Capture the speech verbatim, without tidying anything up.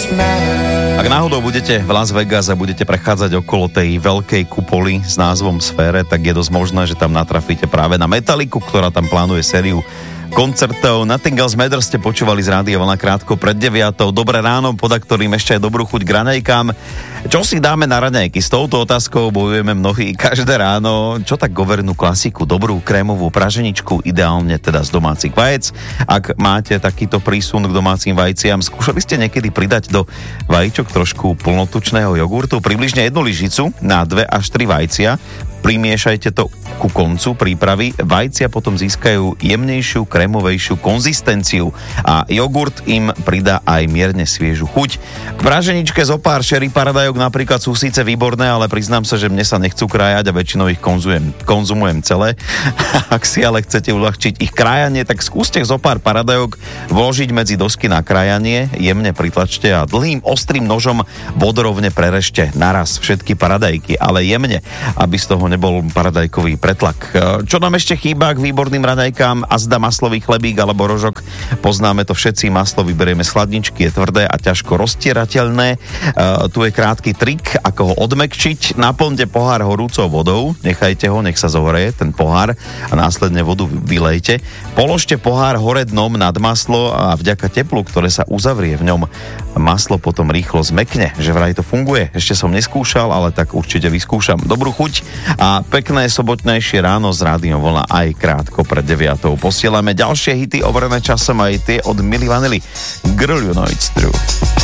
Ak náhodou budete v Las Vegas a budete prechádzať okolo tej veľkej kupoly s názvom Sfére, tak je dosť možné, že tam natrafíte práve na Metalliku, ktorá tam plánuje sériu koncertov. Nothing Else Matters ste počúvali z Rádia Vlna krátko pred deviatou. Dobré ráno, poda ktorým ešte aj dobrú chuť k raňajkám. Čo si dáme na raňajky? S touto otázkou bojujeme mnohí každé ráno. Čo tak governú klasiku? Dobrú krémovú praženičku, ideálne teda z domácich vajec. Ak máte takýto prísun k domácim vajciam, skúšali ste niekedy pridať do vajíčok trošku plnotučného jogurtu? Približne jednu lyžicu na dve až tri vajcia. Primiešajte to ku koncu prípravy. Vajcia potom získajú jemnejšiu, krémovejšiu konzistenciu a jogurt im pridá aj mierne sviežu chuť. K praženičke zo pár sherry paradajok napríklad sú síce výborné, ale priznám sa, že mne sa nechcú krájať a väčšinou ich konzumujem, konzumujem celé. Ak si ale chcete uľahčiť ich krájanie, tak skúste zo pár paradajok vložiť medzi dosky na krájanie, jemne pritlačte a dlhým ostrým nožom vodorovne prerežte naraz všetky paradajky, ale jemne, aby z toho nebol paradajkový pretlak. Čo nám ešte chýba k výborným raňajkám? Azda maslový chlebík alebo rožok. Poznáme to všetci, maslo vyberieme z chladničky, je tvrdé a ťažko roztierateľné. Uh, tu je krátky trik, ako ho odmäkčiť. Naplňte pohár horúcou vodou, nechajte ho, nech sa zohreje ten pohár a následne vodu vylejte. Položte pohár hore dnom nad maslo a vďaka teplu, ktoré sa uzavrie v ňom, maslo potom rýchlo zmekne. Že vraj to funguje. Ešte som neskúšal, ale tak určite vyskúšam. Dobrú chuť a pekné sobotnejšie ráno z Rádiom Vlna aj krátko pred deviatou. Posielame ďalšie hity overené časom aj tie od Milli Vanilli. Girl, you know it's true.